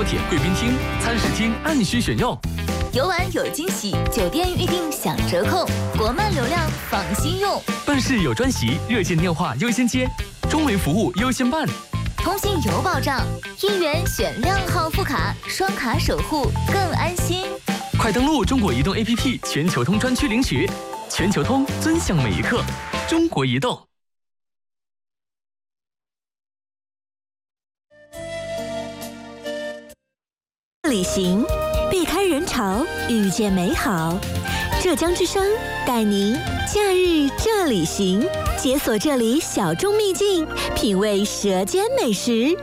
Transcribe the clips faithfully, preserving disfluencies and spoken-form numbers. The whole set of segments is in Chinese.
铁贵宾厅、餐食厅按需选用。 游玩有惊喜，酒店预订享折扣，国漫流量放心用。 办事有专席，热线电话优先接，中维服务优先办。 通信有保障，一元选靓号副卡，双卡守护更安心。 快登录中国移动 A P P 全球通专区领取，全球通尊享每一刻。中国移动。 旅行，避开人潮，遇见美好。浙江之声带您假日这里行，解锁这里小众秘境，品味舌尖美食。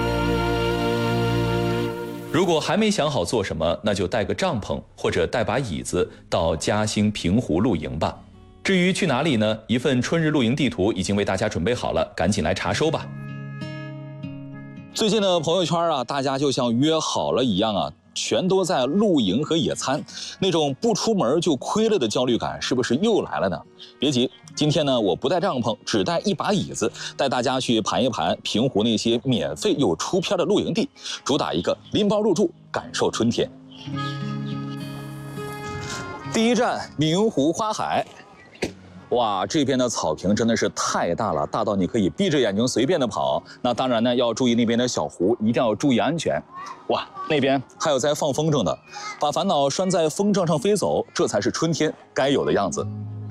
如果还没想好做什么，那就带个帐篷或者带把椅子到嘉兴平湖露营吧。至于去哪里呢？一份春日露营地图已经为大家准备好了，赶紧来查收吧。最近的朋友圈啊，大家就像约好了一样啊，全都在露营和野餐，那种不出门就亏了的焦虑感是不是又来了呢？别急，今天呢我不带帐篷，只带一把椅子，带大家去盘一盘平湖那些免费又出片的露营地，主打一个拎包入住，感受春天。第一站明湖花海。哇，这边的草坪真的是太大了，大到你可以闭着眼睛随便的跑。那当然呢，要注意那边的小湖，一定要注意安全。哇，那边还有在放风筝的，把烦恼拴在风筝上飞走，这才是春天该有的样子。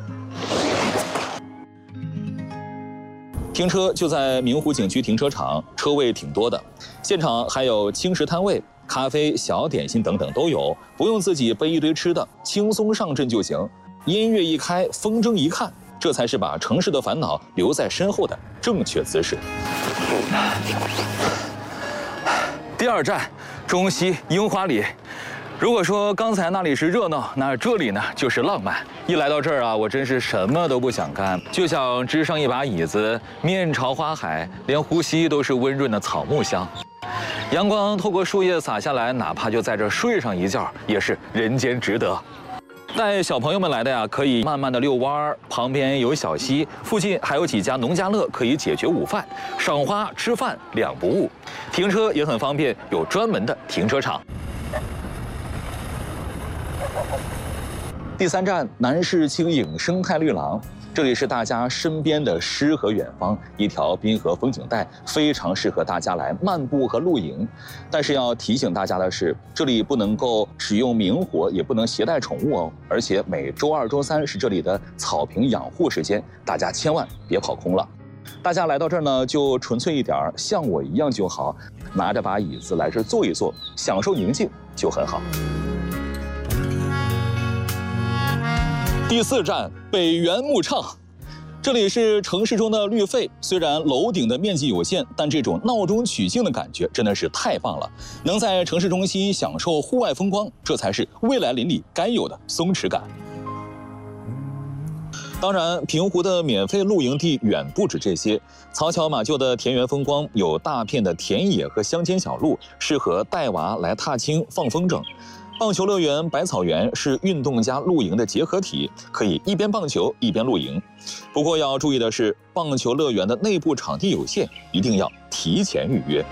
停车就在明湖景区停车场，车位挺多的，现场还有轻食摊位、咖啡、小点心等等都有，不用自己背一堆吃的，轻松上阵就行。音乐一开，风筝一看，这才是把城市的烦恼留在身后的正确姿势。第二站，中西樱花里。如果说刚才那里是热闹，那这里呢就是浪漫。一来到这儿啊，我真是什么都不想干，就想支上一把椅子，面朝花海，连呼吸都是温润的草木香。阳光透过树叶洒下来，哪怕就在这睡上一觉，也是人间值得。带小朋友们来的呀，可以慢慢的遛弯儿，旁边有小溪，附近还有几家农家乐可以解决午饭，赏花吃饭两不误。停车也很方便，有专门的停车场。第三站南市轻影生态绿廊。这里是大家身边的诗和远方，一条滨河风景带，非常适合大家来漫步和露营。但是要提醒大家的是，这里不能够使用明火，也不能携带宠物哦。而且每周二、周三是这里的草坪养护时间，大家千万别跑空了。大家来到这儿呢，就纯粹一点，像我一样就好，拿着把椅子来这儿坐一坐，享受宁静就很好。第四站北园牧场，这里是城市中的绿肺。虽然楼顶的面积有限，但这种闹中取静的感觉真的是太棒了。能在城市中心享受户外风光，这才是未来邻里该有的松弛感。当然，平湖的免费露营地远不止这些，曹桥马厩的田园风光有大片的田野和乡间小路，适合带娃来踏青放风筝。棒球乐园百草园是运动加露营的结合体，可以一边棒球一边露营。不过要注意的是，棒球乐园的内部场地有限，一定要提前预约。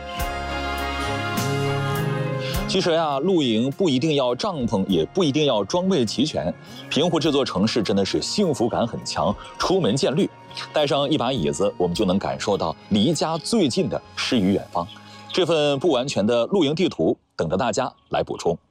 其实呀，露营不一定要帐篷，也不一定要装备齐全。平湖这座城市真的是幸福感很强，出门见绿，带上一把椅子，我们就能感受到离家最近的诗与远方。这份不完全的露营地图，等着大家来补充。